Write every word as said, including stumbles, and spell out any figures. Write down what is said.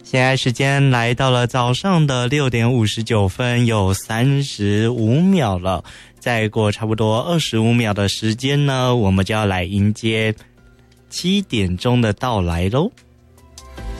现在时间来到了早上的六点五十九分，有三十五秒了。再过差不多二十五秒的时间呢，我们就要来迎接七点钟的到来喽。